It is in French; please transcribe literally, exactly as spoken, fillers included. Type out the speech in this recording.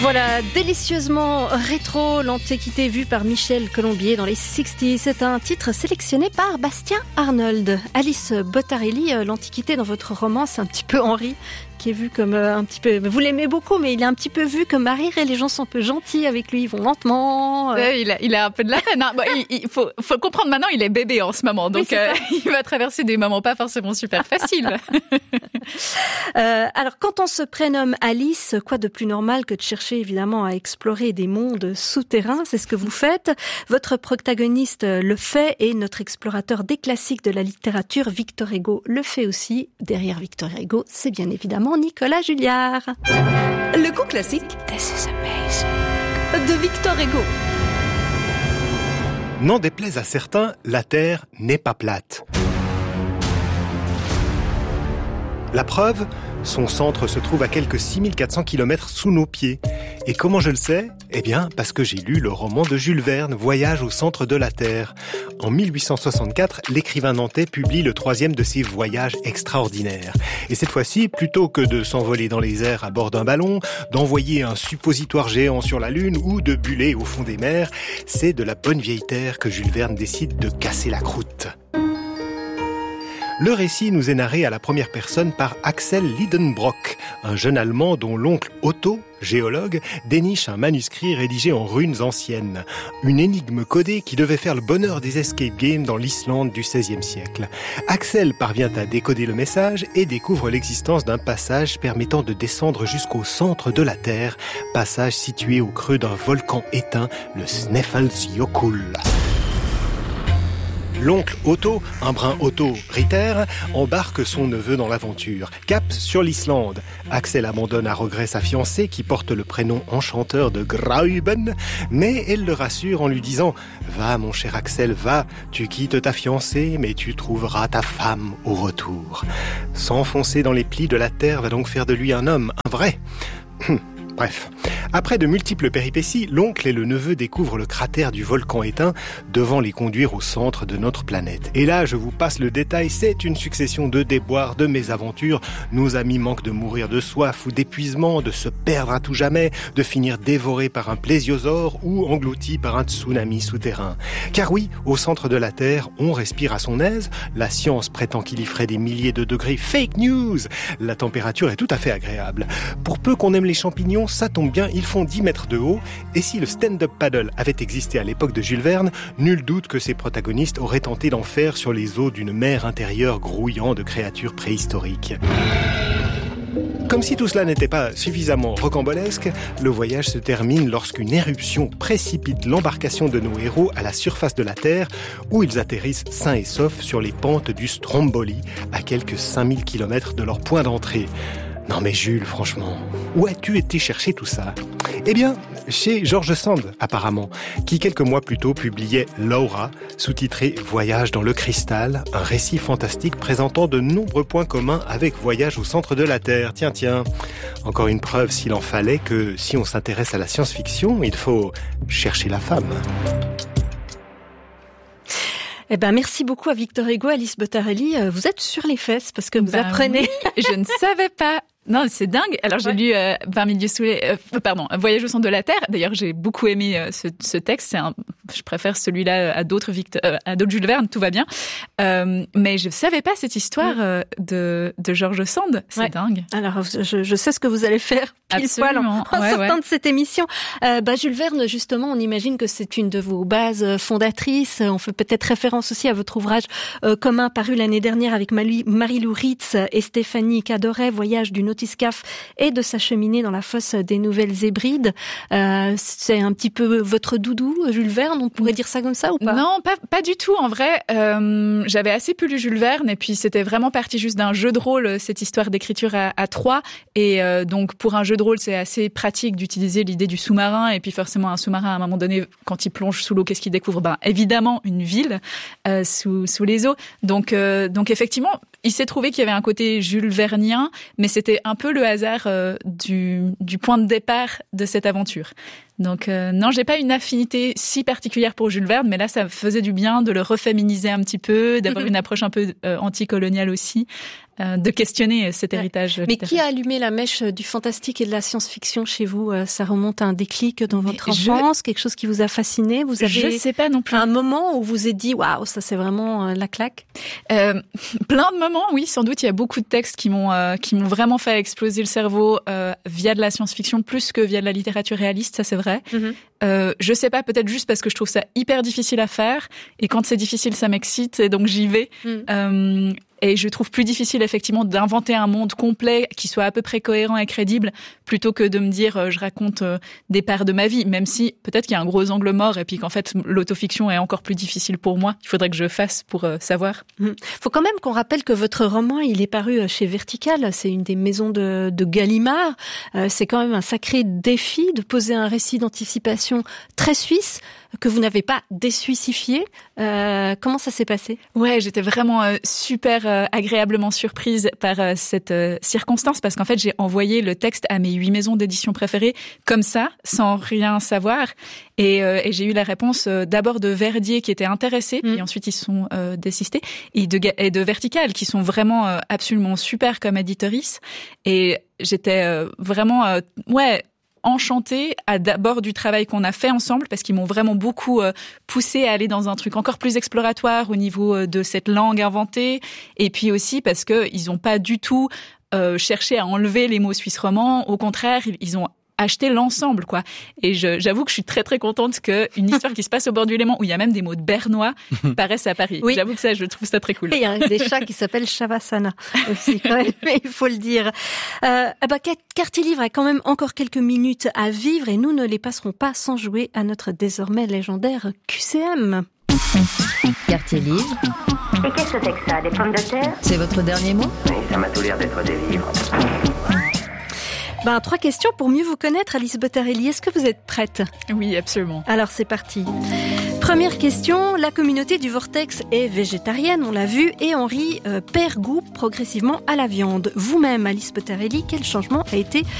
Voilà, délicieusement rétro, l'Antiquité vue par Michel Colombier dans les soixante. C'est un titre sélectionné par Bastien Arnold. Alice Bottarelli, l'Antiquité dans votre roman, c'est un petit peu Henri, qui est vu comme euh, un petit peu... Vous l'aimez beaucoup, mais il est un petit peu vu comme à rire et les gens sont un peu gentils avec lui, ils vont lentement. Euh... Ouais, il, a, il a un peu de la peine. Hein. Bon, il, il faut, faut comprendre maintenant, il est bébé en ce moment, donc oui, euh, il va traverser des moments pas forcément super faciles. euh, alors, quand on se prénomme Alice, quoi de plus normal que de chercher évidemment à explorer des mondes souterrains, c'est ce que vous faites. Votre protagoniste le fait et notre explorateur des classiques de la littérature, Victor Hugo, le fait aussi. Derrière Victor Hugo, c'est bien évidemment Nicolas Julliard. Le coup classique This is amazing de Victor Hugo. N'en déplaise à certains, la Terre n'est pas plate. La preuve, son centre se trouve à quelques six mille quatre cents kilomètres sous nos pieds. Et comment je le sais ? Eh bien, parce que j'ai lu le roman de Jules Verne, Voyage au centre de la Terre. En mille huit cent soixante-quatre, l'écrivain nantais publie le troisième de ses voyages extraordinaires. Et cette fois-ci, plutôt que de s'envoler dans les airs à bord d'un ballon, d'envoyer un suppositoire géant sur la Lune ou de buller au fond des mers, c'est de la bonne vieille Terre que Jules Verne décide de casser la croûte. Le récit nous est narré à la première personne par Axel Lidenbrock, un jeune Allemand dont l'oncle Otto, géologue, déniche un manuscrit rédigé en runes anciennes. Une énigme codée qui devait faire le bonheur des escape games dans l'Islande du seizième siècle. Axel parvient à décoder le message et découvre l'existence d'un passage permettant de descendre jusqu'au centre de la Terre, passage situé au creux d'un volcan éteint, le Snæfellsjökull. L'oncle Otto, un brin Otto Ritter, embarque son neveu dans l'aventure. Cap sur l'Islande. Axel abandonne à regret sa fiancée qui porte le prénom enchanteur de Grauben, mais elle le rassure en lui disant « Va mon cher Axel, va, tu quittes ta fiancée, mais tu trouveras ta femme au retour. » S'enfoncer dans les plis de la terre va donc faire de lui un homme, un vrai. Bref, après de multiples péripéties, l'oncle et le neveu découvrent le cratère du volcan éteint devant les conduire au centre de notre planète. Et là, je vous passe le détail, c'est une succession de déboires, de mésaventures. Nos amis manquent de mourir de soif ou d'épuisement, de se perdre à tout jamais, de finir dévorés par un plésiosaure ou engloutis par un tsunami souterrain. Car oui, au centre de la Terre, on respire à son aise. La science prétend qu'il y ferait des milliers de degrés. Fake news! La température est tout à fait agréable. Pour peu qu'on aime les champignons, ça tombe bien, ils font dix mètres de haut, et si le stand-up paddle avait existé à l'époque de Jules Verne, nul doute que ses protagonistes auraient tenté d'en faire sur les eaux d'une mer intérieure grouillant de créatures préhistoriques. Comme si tout cela n'était pas suffisamment rocambolesque, le voyage se termine lorsqu'une éruption précipite l'embarcation de nos héros à la surface de la Terre, où ils atterrissent sains et saufs sur les pentes du Stromboli, à quelques cinq mille kilomètres de leur point d'entrée. Non mais Jules, franchement, où as-tu été chercher tout ça ? Eh bien, chez George Sand, apparemment, qui quelques mois plus tôt publiait Laura, sous-titré « Voyage dans le cristal », un récit fantastique présentant de nombreux points communs avec Voyage au centre de la Terre. Tiens, tiens, encore une preuve s'il en fallait que si on s'intéresse à la science-fiction, il faut chercher la femme. Eh ben, merci beaucoup à Victor Hugo, Alice Bottarelli. Vous êtes sur les fesses parce que vous ben apprenez. Oui, je ne savais pas. Non, c'est dingue. Alors, j'ai ouais. lu euh, vingt mille lieues sous les... Euh, pardon, Voyage au centre de la Terre. D'ailleurs, j'ai beaucoup aimé euh, ce, ce texte. C'est un... Je préfère celui-là à d'autres, Victor... euh, à d'autres Jules Verne, tout va bien. Euh, mais je ne savais pas cette histoire euh, de, de George Sand. C'est ouais. dingue. Alors, je, je sais ce que vous allez faire pile poil en, en ouais, sortant ouais. de cette émission. Euh, bah, Jules Verne, justement, on imagine que c'est une de vos bases fondatrices. On fait peut-être référence aussi à votre ouvrage euh, commun paru l'année dernière avec Marie-Lou Ritz et Stéphanie Cadoret, Voyage du Nautiscaf et de s'acheminer dans la fosse des Nouvelles Hébrides. Euh, c'est un petit peu votre doudou, Jules Verne, on pourrait dire ça comme ça ou pas ? Non, pas, pas du tout. En vrai, euh, j'avais assez peu lu Jules Verne et puis c'était vraiment parti juste d'un jeu de rôle, cette histoire d'écriture à, à trois. Et euh, donc pour un jeu de rôle, c'est assez pratique d'utiliser l'idée du sous-marin. Et puis forcément, un sous-marin, à un moment donné, quand il plonge sous l'eau, qu'est-ce qu'il découvre ? Ben évidemment une ville euh, sous, sous les eaux. Donc, euh, donc effectivement, il s'est trouvé qu'il y avait un côté Jules Vernien, mais c'était un peu le hasard euh, du, du point de départ de cette aventure. Donc euh, non, j'ai pas une affinité si particulière pour Jules Verne, mais là ça me faisait du bien de le reféminiser un petit peu, d'avoir mmh. une approche un peu euh, anticoloniale aussi. euh, de questionner cet héritage ouais. littéraire. Mais qui a allumé la mèche du fantastique et de la science-fiction chez vous? Ça remonte à un déclic dans votre Mais enfance, je... quelque chose qui vous a fasciné? Vous avez je sais pas non plus. Un moment où vous vous êtes dit waouh, ça c'est vraiment euh, la claque? euh, Plein de moments, oui, sans doute. Il y a beaucoup de textes qui m'ont euh, qui m'ont vraiment fait exploser le cerveau euh, via de la science-fiction plus que via de la littérature réaliste, ça c'est vrai. Mm-hmm. Euh, je sais pas, peut-être juste parce que je trouve ça hyper difficile à faire et quand c'est difficile, ça m'excite et donc j'y vais. Mm. Euh, Et je trouve plus difficile effectivement d'inventer un monde complet qui soit à peu près cohérent et crédible plutôt que de me dire euh, je raconte euh, des parts de ma vie, même si peut-être qu'il y a un gros angle mort et puis qu'en fait l'autofiction est encore plus difficile pour moi. Il faudrait que je fasse pour euh, savoir. Mmh. Faut quand même qu'on rappelle que votre roman, il est paru chez Vertical, c'est une des maisons de, de Gallimard. Euh, c'est quand même un sacré défi de poser un récit d'anticipation très suisse que vous n'avez pas désuissifié. Euh, comment ça s'est passé? Ouais, j'étais vraiment euh, super euh, agréablement surprise par euh, cette euh, circonstance parce qu'en fait, j'ai envoyé le texte à mes huit maisons d'édition préférées comme ça, sans rien savoir. Et, euh, et j'ai eu la réponse euh, d'abord de Verdier qui était intéressé, mmh. puis ensuite ils sont euh, désistés, et de, et de Vertical qui sont vraiment euh, absolument super comme éditorices. Et j'étais euh, vraiment, euh, ouais... enchantée à d'abord du travail qu'on a fait ensemble parce qu'ils m'ont vraiment beaucoup euh, poussé à aller dans un truc encore plus exploratoire au niveau euh, de cette langue inventée et puis aussi parce que ils ont pas du tout euh, cherché à enlever les mots suisse romand, au contraire ils, ils ont acheter l'ensemble, quoi. Et je, j'avoue que je suis très très contente qu'une histoire qui se passe au bord du Léman, où il y a même des mots de bernois, paraisse à Paris. Oui. J'avoue que ça, je trouve ça très cool. Et il y a des chats qui s'appellent Shavasana aussi, quand même, il faut le dire. Euh, bah, Quartier Livre a quand même encore quelques minutes à vivre et nous ne les passerons pas sans jouer à notre désormais légendaire Q C M. Quartier Livre. Et qu'est-ce que c'est que ça, des pommes de terre? C'est votre dernier mot? Oui, ça m'a tout l'air d'être des livres. Ben, trois questions pour mieux vous connaître, Alice Bottarelli. Est-ce que vous êtes prête? Oui, absolument. Alors, c'est parti. Première question. La communauté du Vortex est végétarienne, on l'a vu, et Henri euh, perd goût progressivement à la viande. Vous-même, Alice Bottarelli, quel changement a été